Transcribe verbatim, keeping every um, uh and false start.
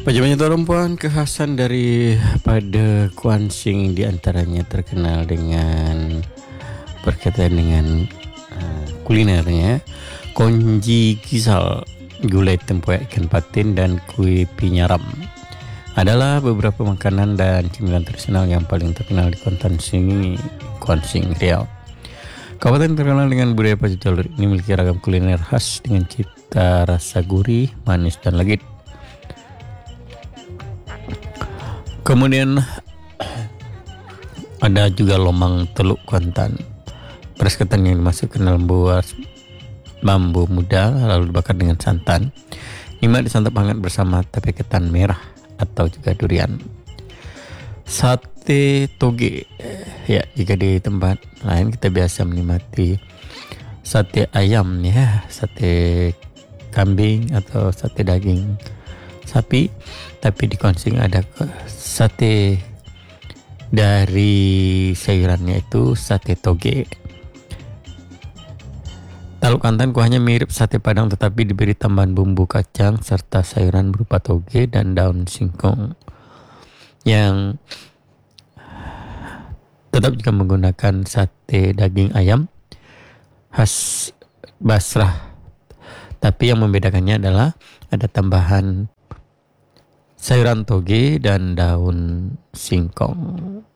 Banyak-banyak perempuan kekhasan daripada Kuansing diantaranya terkenal dengan berkaitan dengan uh, kulinernya konji gisal, gulai tempoyak ikan patin dan kue pinyaram adalah beberapa makanan dan cemilan tradisional yang paling terkenal di Kuansing, Kuansing Riau. Kabupaten terkenal dengan budaya pasir jalur ini memiliki ragam kuliner khas dengan cita rasa gurih, manis dan legit. Kemudian ada juga lomang teluk Kuantan. Beras ketan yang dimasukkan dalam buah bambu muda lalu dibakar dengan santan. Lima disantap hangat bersama tape ketan merah atau juga durian. Sate toge. Ya, jika di tempat lain kita biasa menikmati sate ayam ya, sate kambing atau sate daging sapi, tapi di Kuansing ada sate dari sayurannya itu sate toge. Taluk Kuantan kuahnya mirip sate Padang tetapi diberi tambahan bumbu kacang serta sayuran berupa toge dan daun singkong yang tetap juga menggunakan sate daging ayam khas Basrah. Tapi yang membedakannya adalah ada tambahan sayuran toge dan daun singkong.